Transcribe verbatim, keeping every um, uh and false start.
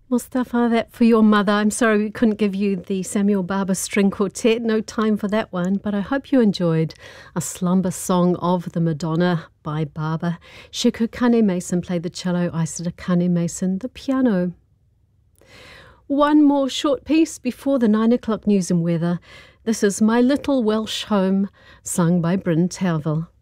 Mustafa, that for your mother. I'm sorry we couldn't give you the Samuel Barber String Quartet. No time for that one, but I hope you enjoyed A Slumber Song of the Madonna by Barber. Sheku Kane Mason played the cello, Isida Kane Mason the piano. One more short piece before the nine o'clock news and weather. This is My Little Welsh Home, sung by Bryn Terfel.